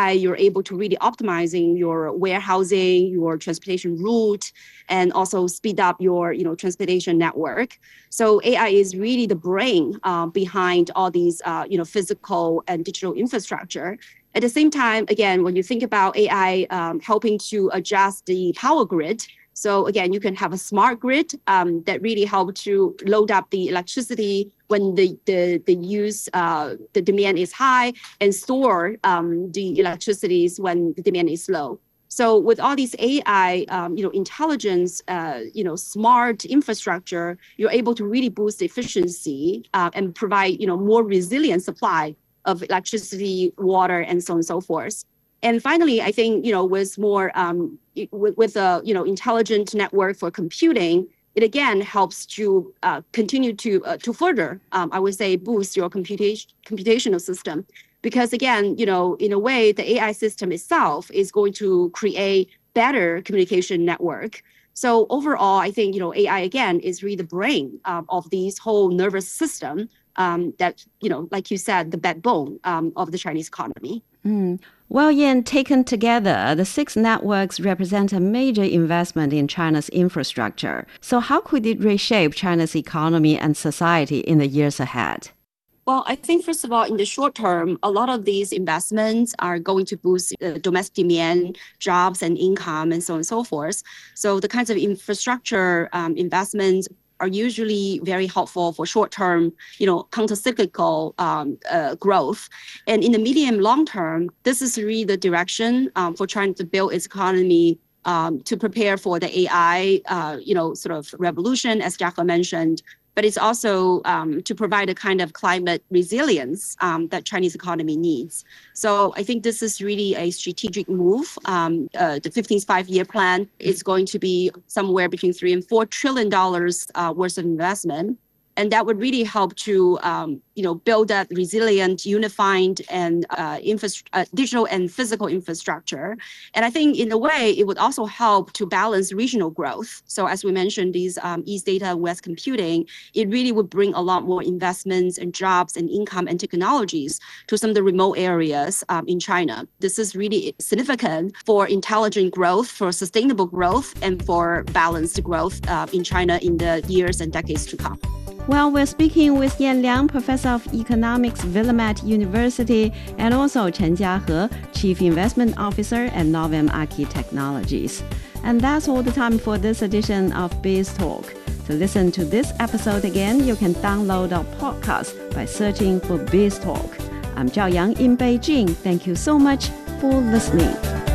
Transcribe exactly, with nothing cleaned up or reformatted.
I, you're able to really optimizing your warehousing, your transportation route, and also speed up your, you know, transportation network. So A I is really the brain uh, behind all these, uh, you know, physical and digital infrastructure. At the same time, again, when you think about A I um, helping to adjust the power grid, so again, you can have a smart grid um, that really help to load up the electricity when the the, the use, uh, the demand is high, and store um, the electricities when the demand is low. So with all these A I, um, you know, intelligence, uh, you know, smart infrastructure, you're able to really boost efficiency uh, and provide, you know, more resilient supply of electricity, water, and so on and so forth. And finally, I think, you know, with more, um, with, with a, you know, intelligent network for computing, it again helps to uh, continue to, uh, to further, um, I would say, boost your computation, computational system. Because again, you know, in a way, the A I system itself is going to create better communication network. So overall, I think, you know, A I, again, is really the brain um, of this whole nervous system um, that, you know, like you said, the backbone um, of the Chinese economy. Mm. Well, Yan, taken together, the six networks represent a major investment in China's infrastructure. So how could it reshape China's economy and society in the years ahead? Well, I think, first of all, in the short term, a lot of these investments are going to boost uh, domestic demand, jobs and income, and so on and so forth. So the kinds of infrastructure um, investments are usually very helpful for short-term, you know, counter-cyclical um, uh, growth. And in the medium long term, this is really the direction um, for trying to build its economy um, to prepare for the A I, uh, you know, sort of revolution, as Jacqueline mentioned. But it's also um, to provide a kind of climate resilience um, that Chinese economy needs. So I think this is really a strategic move. Um, uh, the fifteenth five-year plan is going to be somewhere between three and four trillion dollars uh, worth of investment. And that would really help to, um, you know, build that resilient, unified, and uh, infra- uh, digital and physical infrastructure. And I think, in a way, it would also help to balance regional growth. So, as we mentioned, these um, East Data, West Computing, it really would bring a lot more investments and jobs and income and technologies to some of the remote areas um, in China. This is really significant for intelligent growth, for sustainable growth, and for balanced growth uh, in China in the years and decades to come. Well, we're speaking with Yan Liang, Professor of Economics, Willamette University, and also Chen Jiahe, Chief Investment Officer at Novum Archi Technologies. And that's all the time for this edition of BizTalk. To listen to this episode again, you can download our podcast by searching for BizTalk. I'm Zhao Yang in Beijing. Thank you so much for listening.